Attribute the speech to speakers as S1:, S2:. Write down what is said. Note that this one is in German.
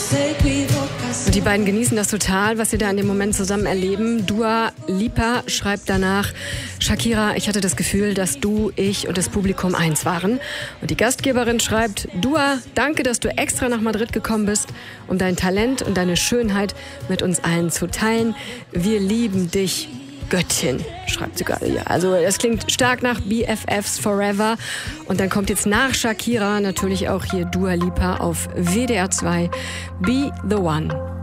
S1: Und die beiden genießen das total, was sie da in dem Moment zusammen erleben. Dua Lipa schreibt danach: Shakira, ich hatte das Gefühl, dass du, ich und das Publikum eins waren. Und die Gastgeberin schreibt: Dua, danke, dass du extra nach Madrid gekommen bist, um dein Talent und deine Schönheit mit uns allen zu teilen. Wir lieben dich, Göttin, schreibt sie gerade hier. Also das klingt stark nach BFFs Forever. Und dann kommt jetzt nach Shakira natürlich auch hier Dua Lipa auf WDR 2, Be the One.